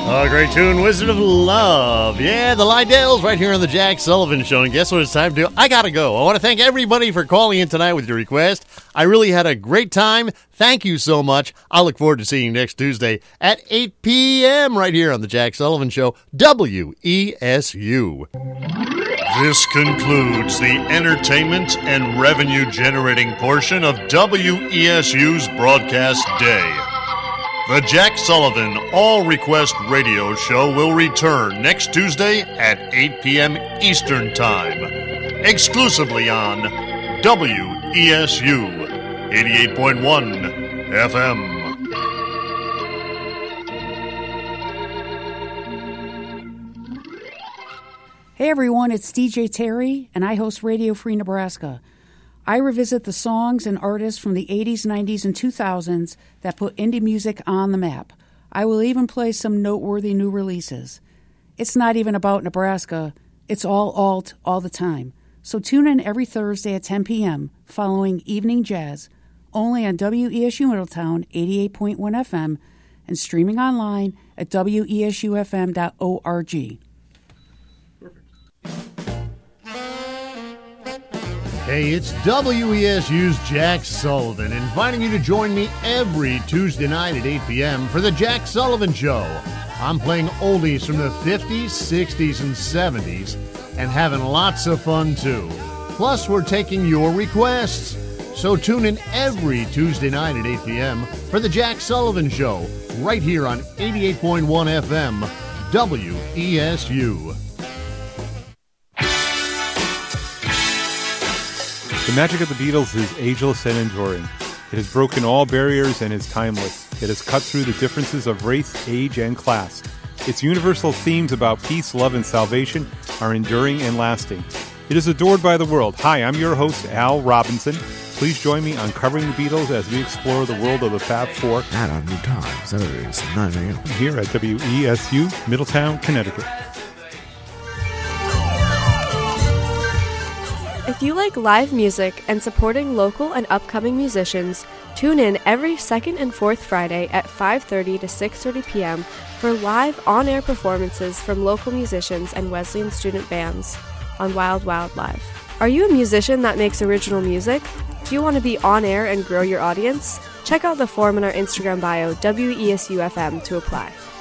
Oh, great tune, Wizard of Love. Yeah, the Lydells right here on the Jack Sullivan Show. And guess what it's time to do? I gotta go. I want to thank everybody for calling in tonight with your request. I really had a great time. Thank you so much. I look forward to seeing you next Tuesday at 8 p.m. right here on the Jack Sullivan Show, WESU. This concludes the entertainment and revenue-generating portion of WESU's broadcast day. The Jack Sullivan All-Request Radio Show will return next Tuesday at 8 p.m. Eastern Time, exclusively on WESU 88.1 FM. Hey everyone, it's DJ Terry, and I host Radio Free Nebraska. I revisit the songs and artists from the 80s, 90s, and 2000s that put indie music on the map. I will even play some noteworthy new releases. It's not even about Nebraska. It's all alt all the time. So tune in every Thursday at 10 p.m. following Evening Jazz, only on WESU Middletown 88.1 FM and streaming online at wesufm.org. Hey, it's WESU's Jack Sullivan, inviting you to join me every Tuesday night at 8 p.m. for the Jack Sullivan Show. I'm playing oldies from the 50s, 60s, and 70s, and having lots of fun, too. Plus, we're taking your requests. So tune in every Tuesday night at 8 p.m. for the Jack Sullivan Show, right here on 88.1 FM, WESU. The magic of the Beatles is ageless and enduring. It has broken all barriers and is timeless. It has cut through the differences of race, age, and class. Its universal themes about peace, love, and salvation are enduring and lasting. It is adored by the world. Hi, I'm your host, Al Robinson. Please join me on Covering the Beatles as we explore the world of the Fab Four. At our new time, Saturdays, 9 a.m. Here at WESU, Middletown, Connecticut. If you like live music and supporting local and upcoming musicians, tune in every second and fourth Friday at 5:30 to 6:30 p.m. for live on-air performances from local musicians and Wesleyan student bands on Wild Wild Live. Are you a musician that makes original music? Do you want to be on air and grow your audience? Check out the form in our Instagram bio, WESUFM, to apply.